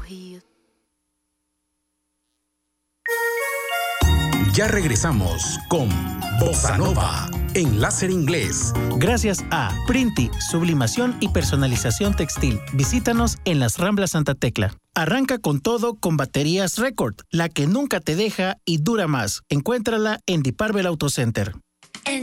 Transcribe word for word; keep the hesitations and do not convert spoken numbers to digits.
Rio. Ya regresamos con Bossa Nova en Láser Inglés. Gracias a Printi, sublimación y personalización textil. Visítanos en las Ramblas Santa Tecla. Arranca con todo con baterías Record, la que nunca te deja y dura más. Encuéntrala en Diparvel Auto Center.